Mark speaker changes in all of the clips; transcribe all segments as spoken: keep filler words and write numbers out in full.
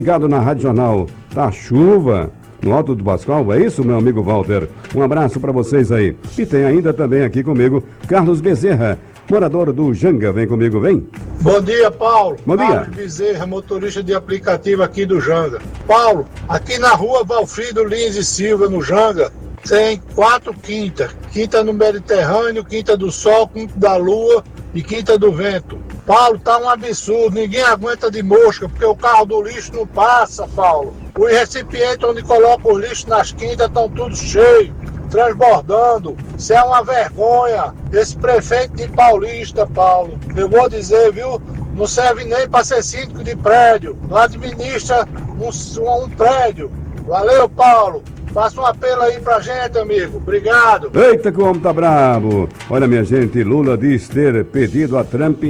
Speaker 1: Ligado na Rádio Jornal, tá chuva no Alto do Pascoal, é isso, meu amigo Walter? Um abraço para vocês aí. E tem ainda também aqui comigo Carlos Bezerra, morador do Janga. Vem comigo, vem.
Speaker 2: Bom dia, Paulo.
Speaker 1: Bom dia.
Speaker 2: Carlos Bezerra, motorista de aplicativo aqui do Janga. Paulo, aqui na rua Valfrido Lins e Silva, no Janga, tem quatro quintas. Quinta no Mediterrâneo, Quinta do Sol, Quinta da Lua e Quinta do Vento. Paulo, tá um absurdo, ninguém aguenta de mosca, porque o carro do lixo não passa, Paulo. Os recipientes onde coloca o lixo nas quintas estão tudo cheios, transbordando. Isso é uma vergonha. Esse prefeito de Paulista, Paulo, eu vou dizer, viu, não serve nem para ser síndico de prédio, não administra um, um prédio. Valeu, Paulo. Faça um apelo aí pra gente, amigo. Obrigado.
Speaker 1: Eita, que o homem tá bravo. Olha, minha gente, Lula diz ter pedido a Trump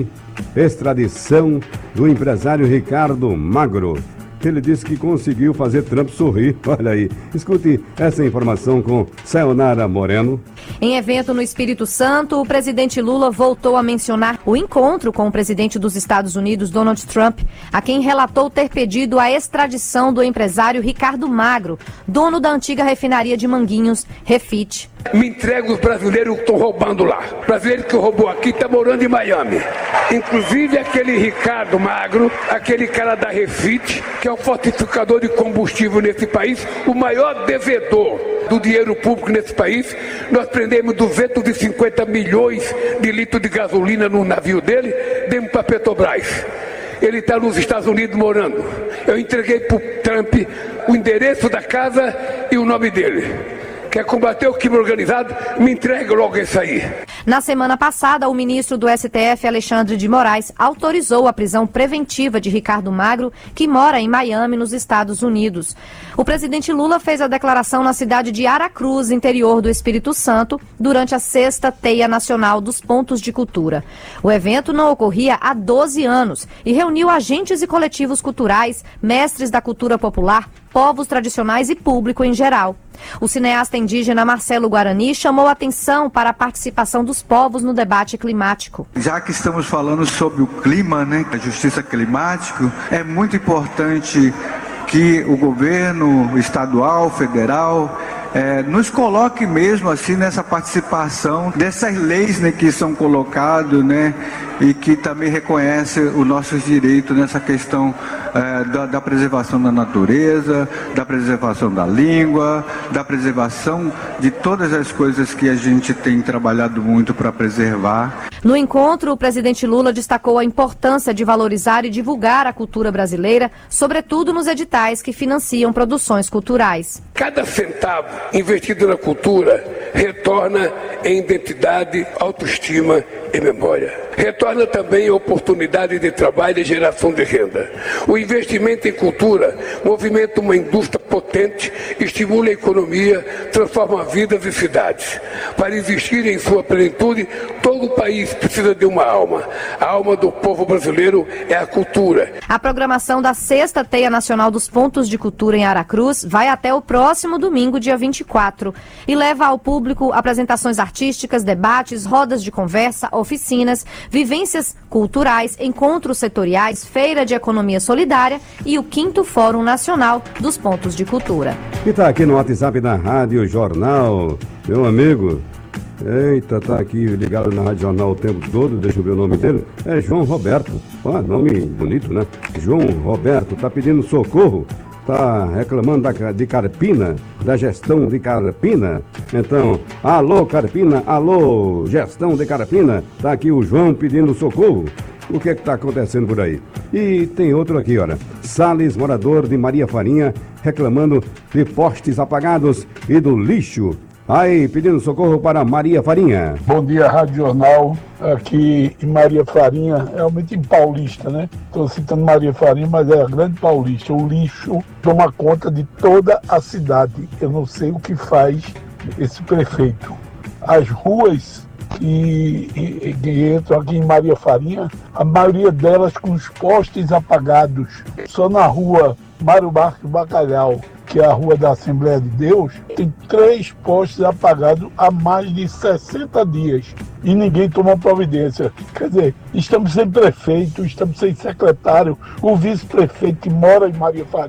Speaker 1: extradição do empresário Ricardo Magro. Ele disse que conseguiu fazer Trump sorrir. Olha aí. Escute essa informação com Sayonara Moreno.
Speaker 3: Em evento no Espírito Santo, o presidente Lula voltou a mencionar o encontro com o presidente dos Estados Unidos, Donald Trump, a quem relatou ter pedido a extradição do empresário Ricardo Magro, dono da antiga refinaria de Manguinhos, Refit.
Speaker 4: Me entrega os brasileiros que estão roubando lá. O brasileiro que roubou aqui está morando em Miami. Inclusive aquele Ricardo Magro, aquele cara da Refit, que é o fortificador de combustível nesse país, o maior devedor do dinheiro público nesse país. Nós prendemos duzentos e cinquenta milhões de litros de gasolina no navio dele, demos para a Petrobras. Ele está nos Estados Unidos morando. Eu entreguei para o Trump o endereço da casa e o nome dele. Quer combater o crime organizado? Me entrega logo isso aí.
Speaker 3: Na semana passada, o ministro do S T F, Alexandre de Moraes, autorizou a prisão preventiva de Ricardo Magro, que mora em Miami, nos Estados Unidos. O presidente Lula fez a declaração na cidade de Aracruz, interior do Espírito Santo, durante a sexta Teia Nacional dos Pontos de Cultura. O evento não ocorria há doze anos e reuniu agentes e coletivos culturais, mestres da cultura popular, povos tradicionais e público em geral. O cineasta indígena Marcelo Guarani chamou atenção para a participação dos povos no debate climático.
Speaker 5: Já que estamos falando sobre o clima, né, a justiça climática, é muito importante que o governo estadual, federal, É, nos coloque mesmo assim nessa participação dessas leis, né, que são colocadas, né, e que também reconhecem os nossos direitos nessa questão é, da, da preservação da natureza, da preservação da língua, da preservação de todas as coisas que a gente tem trabalhado muito para preservar.
Speaker 3: No encontro, o presidente Lula destacou a importância de valorizar e divulgar a cultura brasileira, sobretudo nos editais que financiam produções culturais.
Speaker 4: Cada centavo investido na cultura retorna em identidade, autoestima e memória. Retorna também a oportunidade de trabalho e geração de renda. O investimento em cultura movimenta uma indústria potente, estimula a economia, transforma vidas e cidades. Para existir em sua plenitude, todo o país precisa de uma alma. A alma do povo brasileiro é a cultura.
Speaker 3: A programação da sexta Teia Nacional dos Pontos de Cultura em Aracruz vai até o próximo domingo, dia vinte e quatro, e leva ao público apresentações artísticas, debates, rodas de conversa, oficinas, vivências culturais, encontros setoriais, feira de economia solidária e o quinto Fórum Nacional dos Pontos de Cultura.
Speaker 1: E tá aqui no WhatsApp da Rádio Jornal, meu amigo. Eita, tá aqui ligado na Rádio Jornal o tempo todo, deixa eu ver o nome dele. É João Roberto. Ó, nome bonito, né? João Roberto tá pedindo socorro. Tá reclamando da, de Carpina, da gestão de Carpina. Então, alô Carpina, alô gestão de Carpina. Tá aqui o João pedindo socorro. O que é que tá acontecendo por aí? E tem outro aqui, olha. Salles, morador de Maria Farinha, reclamando de postes apagados e do lixo. Aí, pedindo socorro para Maria Farinha.
Speaker 6: Bom dia, Rádio Jornal. Aqui em Maria Farinha, realmente em Paulista, né? Estou citando Maria Farinha, mas é a grande Paulista. O lixo toma conta de toda a cidade. Eu não sei o que faz esse prefeito. As ruas que, que, que entram aqui em Maria Farinha, a maioria delas com os postes apagados. Só na rua Mário Marques Bacalhau, que é a Rua da Assembleia de Deus, tem três postes apagados há mais de sessenta dias e ninguém tomou providência. Quer dizer, estamos sem prefeito, estamos sem secretário, o vice-prefeito que mora em Maria Farinha